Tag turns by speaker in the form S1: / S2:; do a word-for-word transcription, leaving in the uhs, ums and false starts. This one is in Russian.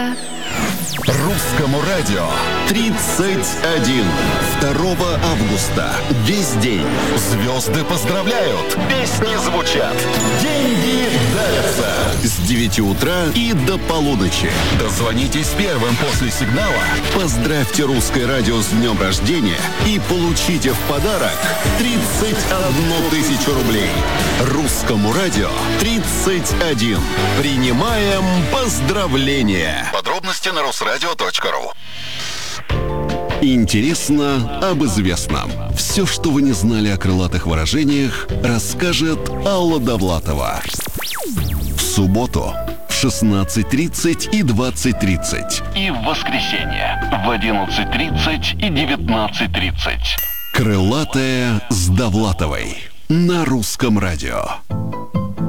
S1: Русскому радио тридцать один. второго августа. Весь день. Звезды поздравляют. Песни звучат. Деньги дарятся. С девяти утра и до полуночи. Дозвонитесь первым после сигнала. Поздравьте Русское радио с днем рождения и получите в подарок тридцать одну тысячу рублей. Русскому радио тридцать один. Принимаем поздравления. Подробности на русрадио точка ру. Интересно об известном. Все, что вы не знали о крылатых выражениях, расскажет Алла Довлатова. В субботу в шестнадцать тридцать и двадцать тридцать.
S2: И в воскресенье в одиннадцать тридцать и девятнадцать тридцать.
S1: Крылатая с Довлатовой на Русском радио.